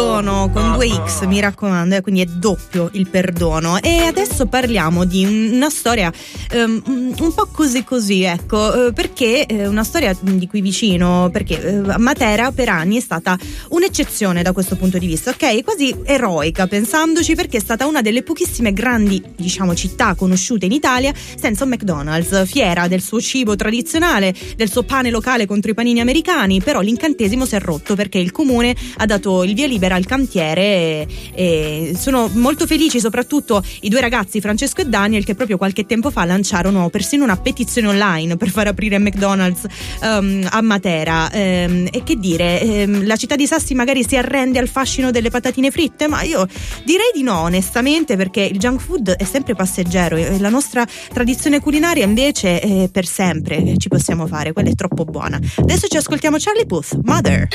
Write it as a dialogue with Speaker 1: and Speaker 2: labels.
Speaker 1: perdono con 2X, mi raccomando, quindi è doppio il perdono. E adesso parliamo di una storia un po' così, ecco, perché una storia di qui vicino, perché Matera per anni è stata un'eccezione da questo punto di vista, ok? Quasi eroica pensandoci, perché è stata una delle pochissime grandi, diciamo, città conosciute in Italia senza un McDonald's, fiera del suo cibo tradizionale, del suo pane locale contro i panini americani. Però l'incantesimo si è rotto perché il comune ha dato il via libera al cantiere e sono molto felici soprattutto i due ragazzi, Francesco e Daniel, che proprio qualche tempo fa lanciarono persino una petizione online per far aprire McDonald's a Matera. E che dire, la città di Sassi magari si arrende al fascino delle patatine fritte, ma io direi di no, onestamente, perché il junk food è sempre passeggero e la nostra tradizione culinaria invece per sempre ci possiamo fare, quella è troppo buona. Adesso ci ascoltiamo Charlie Puth, Mother.